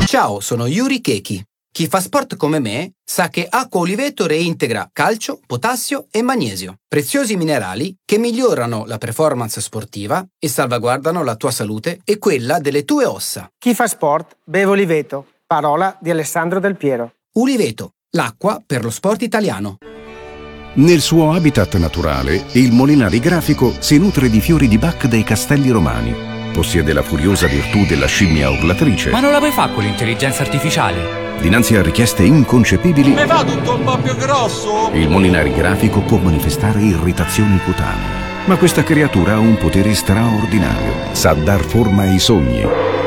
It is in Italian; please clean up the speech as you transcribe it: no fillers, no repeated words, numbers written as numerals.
Ciao, sono Yuri Keki. Chi fa sport come me sa che acqua Oliveto reintegra calcio, potassio e magnesio, preziosi minerali che migliorano la performance sportiva e salvaguardano la tua salute e quella delle tue ossa. Chi fa sport beve Oliveto. Parola di Alessandro Del Piero. Oliveto, l'acqua per lo sport italiano. Nel suo habitat naturale, il Molinari Grafico si nutre di fiori di Bach dei Castelli Romani. Possiede la furiosa virtù della scimmia urlatrice. Ma non la puoi fare con l'intelligenza artificiale? Dinanzi a richieste inconcepibili, mi fa tutto un po' più grosso? Il Molinari Grafico può manifestare irritazioni cutanee. Ma questa creatura ha un potere straordinario. Sa dar forma ai sogni.